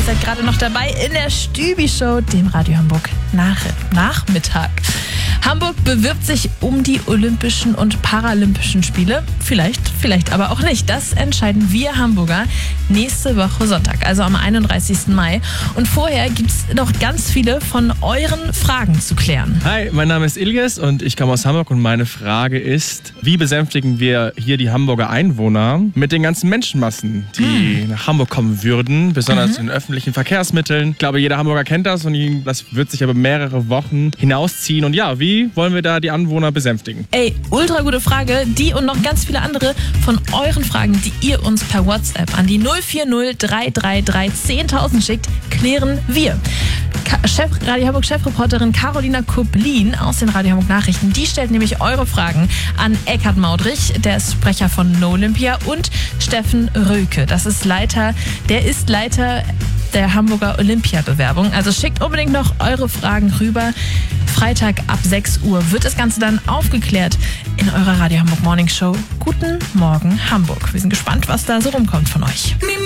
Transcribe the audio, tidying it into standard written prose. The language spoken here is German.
seid gerade noch dabei in der Stübi-Show, dem Radio Hamburg Nachmittag. Hamburg bewirbt sich um die Olympischen und Paralympischen Spiele. Vielleicht aber auch nicht. Das entscheiden wir Hamburger nächste Woche Sonntag, also am 31. Mai. Und vorher gibt es noch ganz viele von euren Fragen zu klären. Hi, mein Name ist Ilges und ich komme aus Hamburg und meine Frage ist, wie besänftigen wir hier die Hamburger Einwohner mit den ganzen Menschenmassen, die nach Hamburg kommen würden, besonders in öffentlichen Verkehrsmitteln. Ich glaube, jeder Hamburger kennt das und das wird sich aber mehrere Wochen hinausziehen. Und ja, wie wollen wir da die Anwohner besänftigen? Ey, ultra gute Frage. Die und noch ganz viele andere von euren Fragen, die ihr uns per WhatsApp an die 040 333 10.000 schickt, klären wir. Radio Hamburg Chefreporterin Carolina Kublin aus den Radio Hamburg Nachrichten, die stellt nämlich eure Fragen an Eckhard Maudrich, der ist Sprecher von NoLympia, und Steffen Röke, der ist Leiter der Hamburger Olympiabewerbung. Also schickt unbedingt noch eure Fragen rüber. Freitag ab 6 Uhr wird das Ganze dann aufgeklärt in eurer Radio Hamburg Morning Show. Guten Morgen Hamburg. Wir sind gespannt, was da so rumkommt von euch.